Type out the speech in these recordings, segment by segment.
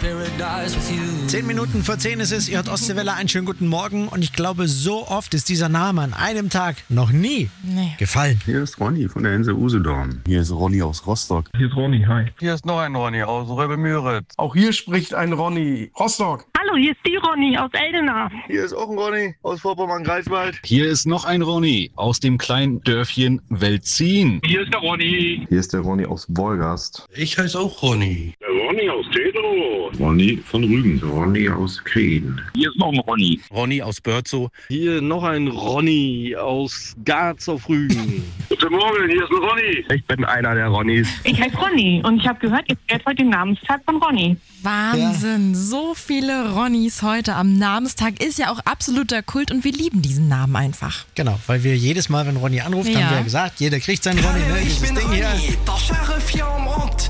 10 Minuten vor 10 ist es, ihr hört Ostseewelle, einen schönen guten Morgen. Und ich glaube, so oft ist dieser Name an einem Tag noch nie gefallen. Hier ist Ronny von der Insel Usedom. Hier ist Ronny aus Rostock. Hier ist Ronny, hi. Hier ist noch ein Ronny aus Röbelmüritz. Auch hier spricht ein Ronny. Rostock. Hallo, hier ist die Ronny aus Eldena. Hier ist auch ein Ronny aus Vorpommern-Greifswald. Hier ist noch ein Ronny aus dem kleinen Dörfchen Welzin. Hier ist der Ronny. Hier ist der Ronny aus Wolgast. Ich heiße auch Ronny. Der Ronny aus Tedro. Ronny von Rügen. Ronny aus Kreden. Hier ist noch ein Ronny. Ronny aus Börzow. Hier noch ein Ronny aus Garz auf Rügen. Guten Morgen, hier ist ein Ronny. Ich bin einer der Ronnys. Ich heiße Ronny und ich habe gehört, ihr feiert heute den Namenstag von Ronny. Wahnsinn, so viele Ronnys heute am Namenstag ist ja auch absoluter Kult und wir lieben diesen Namen einfach. Genau, weil wir jedes Mal, wenn Ronny anruft, haben wir ja gesagt, jeder kriegt seinen Ronny. Ne? Ich bin Ding Ronny, hier. der Sheriff hier am Ort.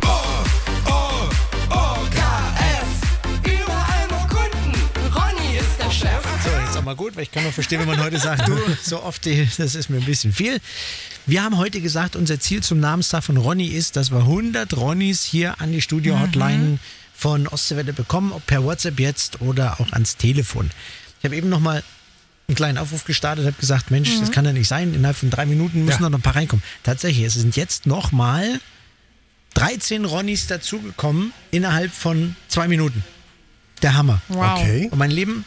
OKF, überall nur Kunden. Ronny ist der Chef. So, jetzt auch mal gut, weil ich kann nur verstehen, wenn man heute sagt, du, so oft, das ist mir ein bisschen viel. Wir haben heute gesagt, unser Ziel zum Namenstag von Ronny ist, dass wir 100 Ronnys hier an die Studio-Hotline von Ostseewelle bekommen, ob per WhatsApp jetzt oder auch ans Telefon. Ich habe eben nochmal einen kleinen Aufruf gestartet, habe gesagt, Mensch, das kann ja nicht sein, innerhalb von 3 Minuten müssen noch ein paar reinkommen. Tatsächlich, es sind jetzt nochmal 13 Ronnys dazugekommen innerhalb von 2 Minuten. Der Hammer. Wow. Okay. Und mein Lieben,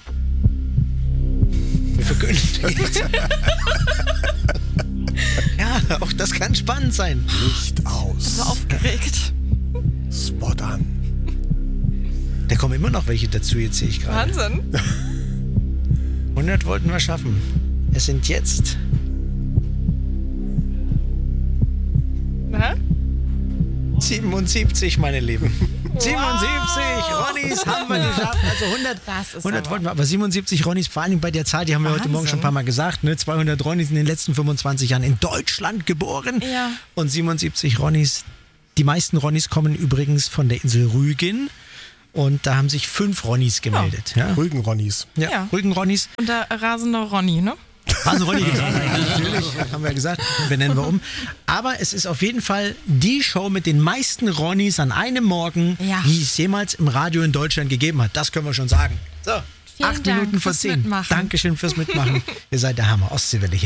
wir verkündigen. Ja, auch das kann spannend sein. Licht aus. So aufgeregt. Spot an. Da kommen immer noch welche dazu, jetzt sehe ich gerade. Wahnsinn. 100 wollten wir schaffen. Es sind jetzt Na? 77, meine Lieben. 77 Ronnys haben wir geschafft. Also 100, Das ist 100 wollten wir, aber 77 Ronnys, vor allem bei der Zahl, die haben wir heute Morgen schon ein paar Mal gesagt. Ne? 200 Ronnys in den letzten 25 Jahren in Deutschland geboren. Ja. Und 77 Ronnys. Die meisten Ronnys kommen übrigens von der Insel Rügen. Und da haben sich 5 Ronnys gemeldet. Ja? Rügen-Ronnys. Ja. Rügen-Ronnys. Und der rasende Ronny, ne? Also Ronny, natürlich, haben wir gesagt, benennen wir um. Aber es ist auf jeden Fall die Show mit den meisten Ronnys an einem Morgen, die es jemals im Radio in Deutschland gegeben hat. Das können wir schon sagen. So, Vielen 8 Dank Minuten vor fürs 10. Mitmachen. Dankeschön fürs Mitmachen. Ihr seid der Hammer. Ostseewelle hier.